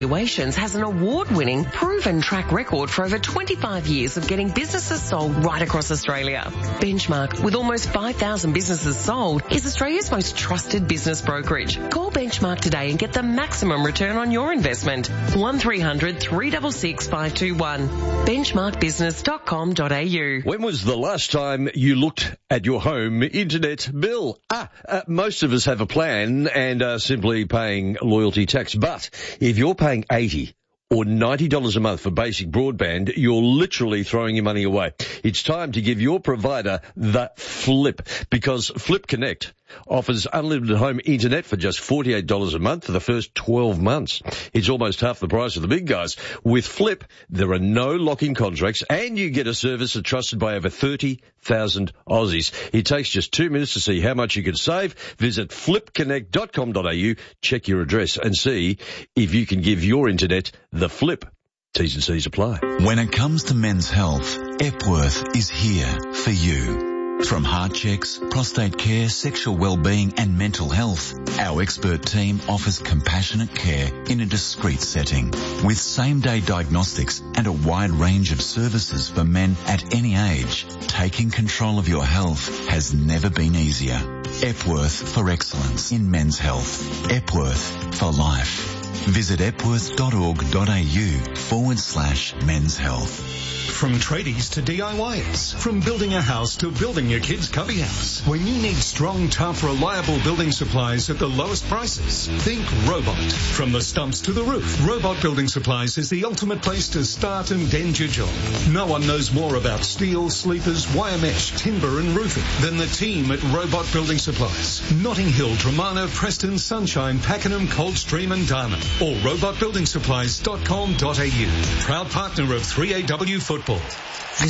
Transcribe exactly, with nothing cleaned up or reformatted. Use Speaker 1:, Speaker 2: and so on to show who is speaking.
Speaker 1: Valuations has an award-winning, proven track record for over twenty-five years of getting businesses sold right across Australia. Benchmark, with almost five thousand businesses sold, is Australia's most trusted business brokerage. Call Benchmark today and get the maximum return on your investment. one three hundred, three six six, five two one. benchmark business dot com dot a u.
Speaker 2: When was the last time you looked at your home internet bill? Ah, uh, most of us have a plan and are simply paying loyalty tax. But if you're paying eighty or ninety dollars a month for basic broadband, you're literally throwing your money away. It's time to give your provider the flip, because Flip Connect offers unlimited home internet for just forty-eight dollars a month for the first twelve months. It's almost half the price of the big guys. With Flip, there are no lock-in contracts, and you get a service that's trusted by over thirty thousand Aussies. It takes just two minutes to see how much you can save. Visit flip connect dot com dot a u, check your address, and see if you can give your internet the flip. T's and C's apply.
Speaker 3: When it comes to men's health, Epworth is here for you. From heart checks, prostate care, sexual well-being and mental health, our expert team offers compassionate care in a discreet setting. With same-day diagnostics and a wide range of services for men at any age, taking control of your health has never been easier. Epworth for excellence in men's health. Epworth for life. Visit epworth dot org dot a u forward slash men's health.
Speaker 4: From tradies to D I Yers, from building a house to building your kid's cubby house. When you need strong, tough, reliable building supplies at the lowest prices, think Robot. From the stumps to the roof, Robot Building Supplies is the ultimate place to start and end your job. No one knows more about steel, sleepers, wire mesh, timber and roofing than the team at Robot Building Supplies. Notting Hill, Dramana, Preston, Sunshine, Pakenham, Coldstream and Darwin. Or robot building supplies dot com dot a u. Proud partner of three A W Football.